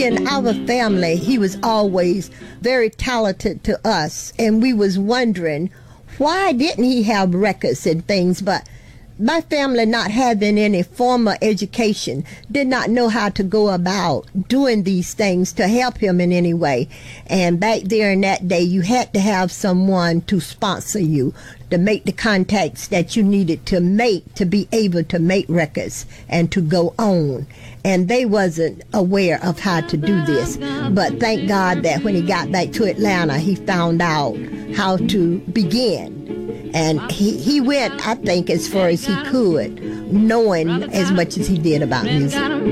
in our family, he was always very talented to us, and we was wondering why didn't he have records and things. But my family, not having any formal education, did not know how to go about doing these things to help him in any way. And back there in that day, you had to have someone to sponsor you, to make the contacts that you needed to make to be able to make records and to go on. And they wasn't aware of how to do this. But thank God that when he got back to Atlanta, he found out how to begin. And he went, I think, as far as he could, knowing as much as he did about music.